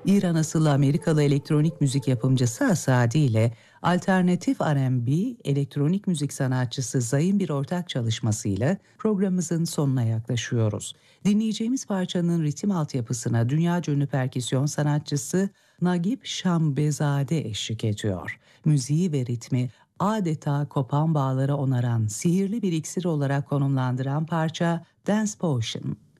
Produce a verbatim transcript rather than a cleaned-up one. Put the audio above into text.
İran asıllı Amerikalı elektronik müzik yapımcısı Asadi ile alternatif R and B elektronik müzik sanatçısı Zayn bir ortak çalışmasıyla programımızın sonuna yaklaşıyoruz. Dinleyeceğimiz parçanın ritim altyapısına dünyaca ünlü perküsyon sanatçısı Nagib Şambezade eşlik ediyor. Müziği ve ritmi adeta kopan bağları onaran sihirli bir iksir olarak konumlandıran parça Dance Potion.